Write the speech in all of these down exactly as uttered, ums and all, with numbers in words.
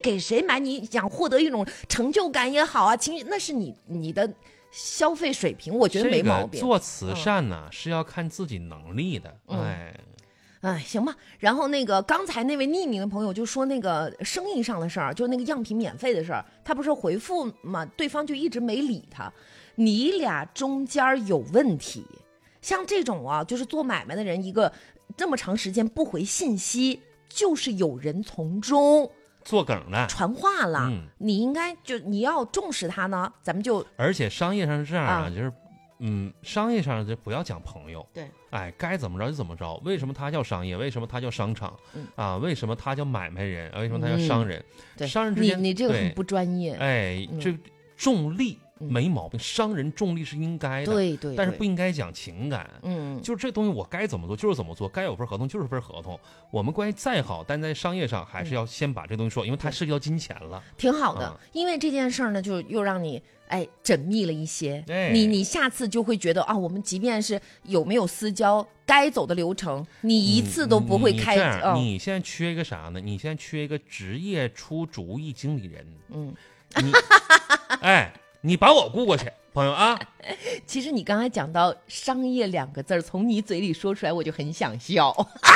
给谁买，你想获得一种成就感也好啊，情绪那是你你的消费水平，我觉得没毛病。 这个、做慈善呢、嗯、是要看自己能力的， 嗯、 哎。 哎，行吧。然后那个刚才那位匿名的朋友就说那个生意上的事儿，就那个样品免费的事儿，他不是回复吗？对方就一直没理他。你俩中间有问题。像这种啊，就是做买卖的人，一个这么长时间不回信息，就是有人从中做梗了， 传话了。 嗯， 你应该就你要重视他呢，咱们就而且商业上是这样啊， 啊就是。嗯，商业上就不要讲朋友， 对， 哎，该怎么着就怎么着。为什么它叫商业？为什么它叫商场？ 嗯、 啊，为什么它叫买卖人？为什么它叫商人？ 嗯、对， 商人之间， 你你这个很不专业。 哎， 嗯、 这重利没毛病，商人重利是应该的， 对 对, 对， 但是不应该讲情感。 嗯， 就是这东西我该怎么做就是怎么做，该有份合同就是份合同。我们关系再好，但在商业上还是要先把这东西说，因为它涉及到金钱了。 挺好的， 嗯、 因为这件事儿呢，就又让你。哎，缜密了一些， 哎、 你你下次就会觉得啊，我们即便是有没有私交，该走的流程，你一次都不会开。 你, 你, 这样、 哦、 你现在缺一个啥呢？你现在缺一个职业出主意经理人。 嗯， 你哎，你把我雇过去，朋友啊。 其实你刚才讲到商业两个字儿，从你嘴里说出来，我就很想笑。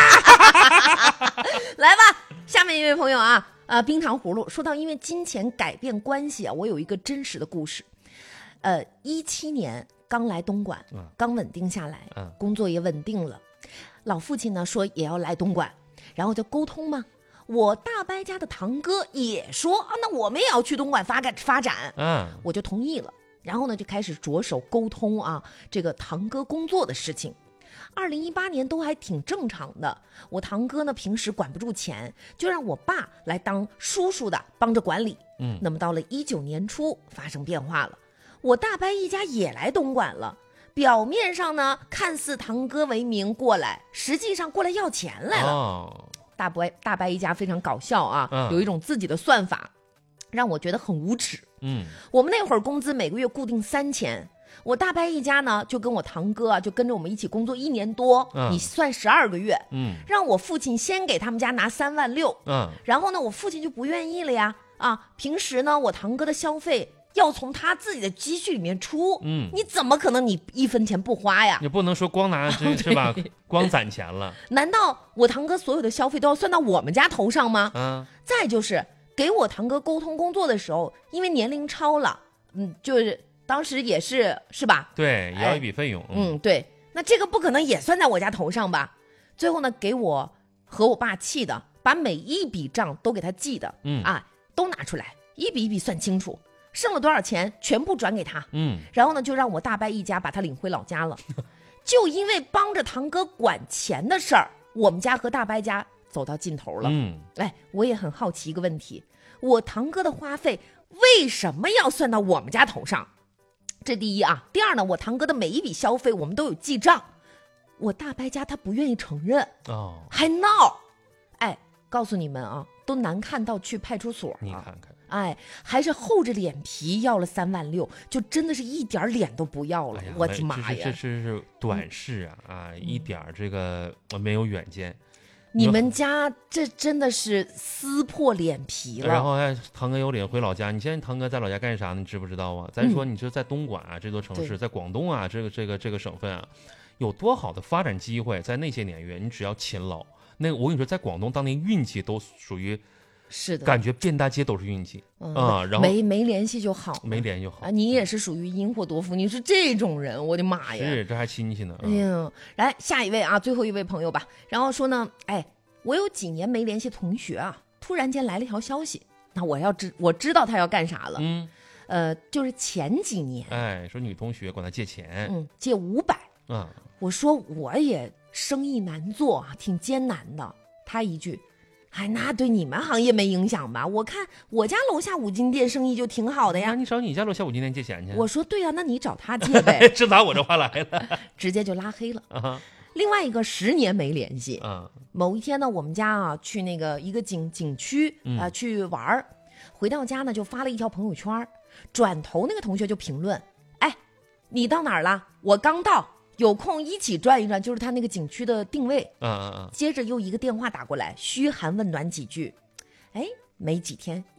来吧，下面一位朋友啊。呃，冰糖葫芦说到，因为金钱改变关系啊，我有一个真实的故事。呃，一七年刚来东莞， 嗯、 刚稳定下来， 嗯、 工作也稳定了。老父亲呢说也要来东莞，然后就沟通嘛。我大伯家的堂哥也说啊，那我们也要去东莞发展发展， 嗯， 我就同意了。然后呢，就开始着手沟通啊，这个堂哥工作的事情。二零一八年都还挺正常的，我堂哥呢平时管不住钱，就让我爸来当叔叔的帮着管理。 嗯， 那么到了一九年初发生变化了，我大伯一家也来东莞了。表面上呢看似堂哥为名过来，实际上过来要钱来了。 哦、 大伯大伯一家非常搞笑啊、 嗯， 有一种自己的算法，让我觉得很无耻。 嗯， 我们那会儿工资每个月固定三千。我大伯一家呢，就跟我堂哥啊，就跟着我们一起工作一年多， 嗯、 你算十二个月， 嗯， 让我父亲先给他们家拿三万六， 嗯， 然后呢，我父亲就不愿意了呀，啊，平时呢，我堂哥的消费要从他自己的积蓄里面出， 嗯， 你怎么可能你一分钱不花呀？ 你不能说光拿这是吧？光攒钱了？ 难道我堂哥所有的消费都要算到我们家头上吗？ 嗯， 再就是给我堂哥沟通工作的时候，因为年龄超了，嗯，就是。当时也是是吧？ 对，也要一笔费用。 哎、嗯，对，那这个不可能也算在我家头上吧？最后呢，给我和我爸气的，把每一笔账都给他记的， 嗯啊，都拿出来，一笔一笔算清楚，剩了多少钱全部转给他。 嗯， 然后呢，就让我大伯一家把他领回老家了。就因为帮着堂哥管钱的事儿，我们家和大伯家走到尽头了。 嗯， 哎，我也很好奇一个问题，我堂哥的花费为什么要算到我们家头上？这第一啊，第二呢，我堂哥的每一笔消费我们都有记账，我大伯家他不愿意承认， 哦， 还闹，哎，告诉你们啊，都难看到去派出所了， 你看看， 哎，还是厚着脸皮要了三万六，就真的是一点脸都不要了， 哎、 我的妈呀！ 这是这是短视啊、嗯、啊，一点这个没有远见。 你们家这真的是撕破脸皮了。 然后哎，堂哥有脸回老家。你现在堂哥在老家干啥呢？你知不知道啊？咱说，你说在东莞啊、嗯、这座城市，在广东啊这个这个这个省份啊，有多好的发展机会，在那些年月，你只要勤劳。那个我跟你说，在广东当年运气都属于。 是的， 感觉遍大街都是运气、 嗯、 啊，然后没没联系就好， 没联系就好啊。你也是属于因祸得福，你是这种人，我的妈呀！ 是，这还亲戚呢。 哎呀，来下一位啊，最后一位朋友吧。然后说呢，哎，我有几年没联系同学啊，突然间来了一条消息，那我要知我知道他要干啥了。 嗯， 呃，就是前几年， 哎，说女同学管他借钱， 嗯，借五百， 嗯， 我说我也生意难做啊，挺艰难的。他一句。哎，那对你们行业没影响吧？我看我家楼下五金店生意就挺好的呀。 那你找你家楼下五金店借钱去？ 我说对呀、啊，那你找他借呗。 是拿我这话来了， 直接就拉黑了。 啊、 另外一个十年没联系。 啊、 某一天呢，我们家啊去那个一个景景区啊、呃、去玩儿，回到家呢就发了一条朋友圈，转头那个同学就评论：“哎，你到哪儿了？我刚到。”有空一起转一转，就是他那个景区的定位。 嗯嗯嗯。 接着又一个电话打过来，嘘寒问暖几句。哎，没几天